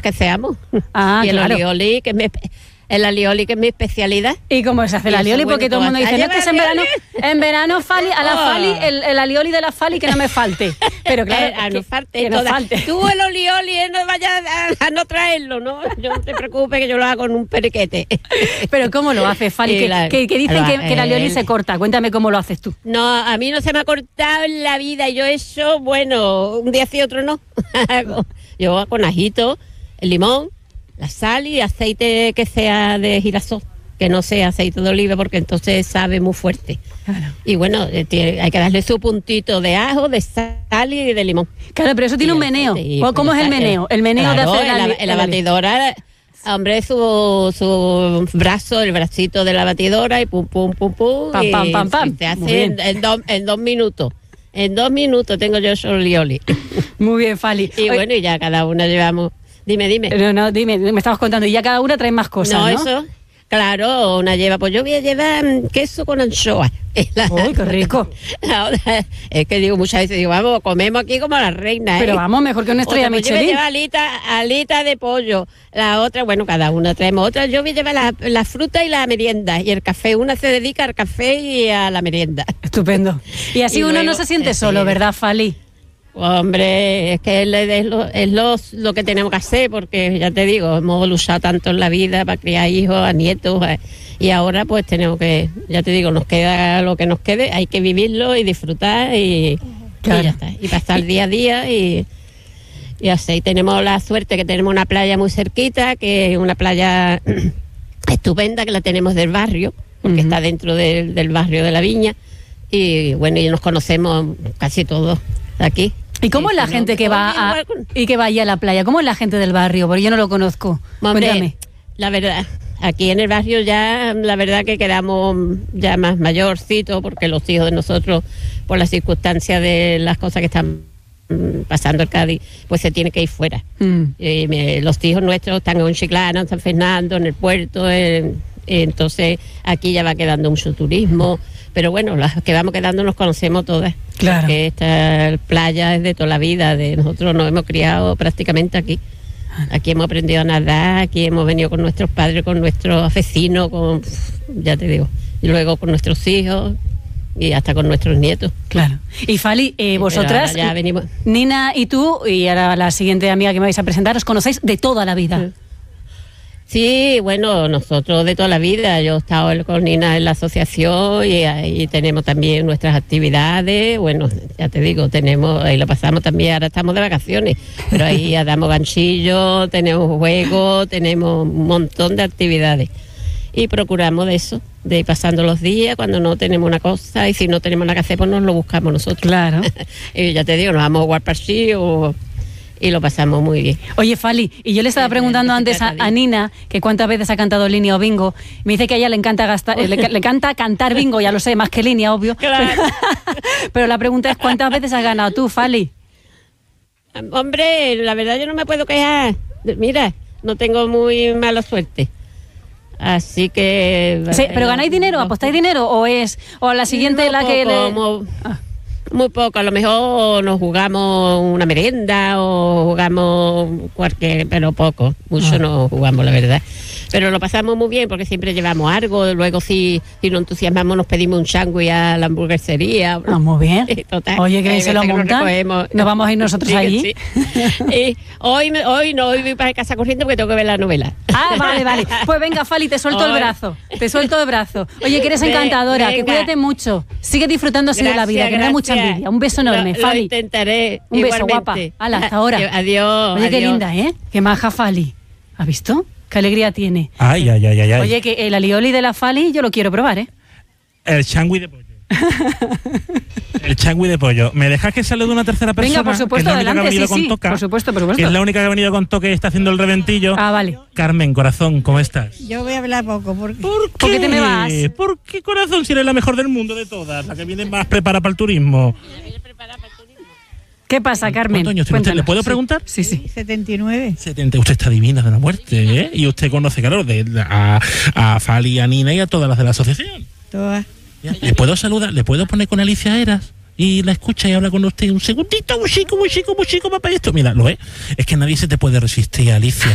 que seamos. Ah, y claro. el alioli, que es mi especialidad. ¿Y cómo se hace el alioli? Porque todo el mundo dice, no, es que es en verano Fali, a la Fali, el alioli de la Fali que no me falte. Pero claro, no falte, que no falte. Tú el alioli, no vayas a no traerlo, ¿no? Yo no te preocupes que yo lo hago con un periquete. Pero ¿cómo lo haces, Fali? Que dicen que el alioli se corta. Cuéntame cómo lo haces tú. No, a mí no se me ha cortado en la vida. Yo eso, bueno, un día sí, otro no. Yo con ajito, el limón, la sal y aceite que sea de girasol, que no sea aceite de oliva, porque entonces sabe muy fuerte. Claro. Y bueno, hay que darle su puntito de ajo, de sal y de limón. Claro, pero eso tiene un meneo. ¿Cómo es el meneo? El meneo claro, de hacer en la batidora, hombre, su brazo, el bracito de la batidora y pum, pum, pum, pum. Pam, pam, pam, pam. Y te hace en 2 minutos. En 2 minutos tengo yo solo lioli. Muy bien, Fali. Y bueno, y ya cada una llevamos... Dime. No, dime, me estabas contando. Y ya cada una trae más cosas, ¿no? Eso, claro, una lleva... Pues yo voy a llevar queso con anchoa. ¡Uy, qué rico! La otra, es que digo, muchas veces, vamos, comemos aquí como las reinas, Pero vamos, mejor que una estrella Michelin. Yo voy a llevar alita de pollo. La otra, bueno, cada una traemos otra. Yo voy a llevar la fruta y la merienda. Y el café, una se dedica al café y a la merienda. Estupendo. Y así uno no se siente solo, ¿verdad, Fali? Hombre, es que es lo que tenemos que hacer, porque ya te digo, hemos luchado tanto en la vida para criar hijos, a nietos, y ahora pues tenemos que, ya te digo, nos queda lo que nos quede, hay que vivirlo y disfrutar y ya está, y pasar día a día y así. Tenemos la suerte que tenemos una playa muy cerquita, que es una playa estupenda, que la tenemos del barrio, porque está dentro del barrio de La Viña, y bueno, y nos conocemos casi todos aquí. ¿Y cómo es la gente que va allí a la playa? ¿Cómo es la gente del barrio? Porque yo no lo conozco. Hombre, cuéntame. La verdad, aquí en el barrio ya, la verdad que quedamos ya más mayorcitos, porque los hijos de nosotros, por las circunstancias de las cosas que están pasando en Cádiz, pues se tiene que ir fuera. Los hijos nuestros están en Chiclana, en San Fernando, en el puerto, entonces aquí ya va quedando mucho turismo. Pero bueno, las que vamos quedando nos conocemos todas. Claro. Porque esta playa es de toda la vida, nosotros nos hemos criado prácticamente aquí. Aquí hemos aprendido a nadar, aquí hemos venido con nuestros padres, con nuestros vecinos, ya te digo, y luego con nuestros hijos y hasta con nuestros nietos. Claro. Y Fali, vosotras, ya venimos. Nina y tú, y ahora la siguiente amiga que me vais a presentar, os conocéis de toda la vida. Sí, bueno, nosotros de toda la vida. Yo he estado con Nina en la asociación y ahí tenemos también nuestras actividades. Bueno, ya te digo, ahí lo pasamos también, ahora estamos de vacaciones, pero ahí damos ganchillos, tenemos juegos, tenemos un montón de actividades. Y procuramos de eso, de ir pasando los días cuando no tenemos una cosa, y si no tenemos nada que hacer, pues nos lo buscamos nosotros. Claro. Y ya te digo, nos vamos a jugar parchís y lo pasamos muy bien. Oye, Fali, y yo le estaba preguntando antes a Nina que cuántas veces ha cantado Línea o Bingo. Me dice que a ella le encanta le encanta cantar bingo, ya lo sé, más que Línea, obvio. Claro. Pero la pregunta es, ¿cuántas veces has ganado tú, Fali? Hombre, la verdad yo no me puedo quejar. Mira, no tengo muy mala suerte. Así que... Sí, ¿pero ganáis dinero? ¿Apostáis dinero? ¿O a la siguiente la que le...? Muy poco, a lo mejor nos jugamos una merienda o jugamos pero poco, mucho no jugamos, la verdad. Pero lo pasamos muy bien porque siempre llevamos algo, luego si nos entusiasmamos nos pedimos un sándwich a la hamburguesería. Muy bien. Total, oye, que se lo montan, nos vamos a ir nosotros allí. Sí. Hoy voy para casa corriendo porque tengo que ver la novela. Vale. Pues venga, Fali, te suelto el brazo. Oye, que eres encantadora, que cuídate mucho. Sigue disfrutando así de la vida, que no hay mucha envidia. Un beso enorme, Fali. Lo intentaré. Un beso, guapa. Hala, hasta ahora. Adiós. Oye, qué linda, ¿eh? Qué maja Fali. ¿Has visto? Qué alegría tiene. Ay. Oye, que el alioli de la Fali yo lo quiero probar, ¿eh? El chándwich de pollo. El chándwich de pollo. ¿Me dejas que salude una tercera persona? Venga, por supuesto, que es la única adelante, que ha venido con toca, por supuesto. Que es la única que ha venido con toque y está haciendo el reventillo. Vale. Carmen, corazón, ¿cómo estás? Yo voy a hablar poco. ¿Por qué? ¿Por qué te me vas? ¿Por qué, corazón, si eres la mejor del mundo de todas? La que viene más preparada para el turismo. ¿Qué pasa, Carmen? ¿Cuántos años tiene usted? ¿Le puedo preguntar? Sí. 79. 70. Usted está divina de la muerte, ¿eh? Y usted conoce, claro, a Fali, a Nina y a todas las de la asociación. Todas. ¿Le puedo saludar? ¿Le puedo poner con Alicia Eras? Y la escucha y habla con usted un segundito, muy chico, papá, esto. Mira, lo es. Es que nadie se te puede resistir, Alicia.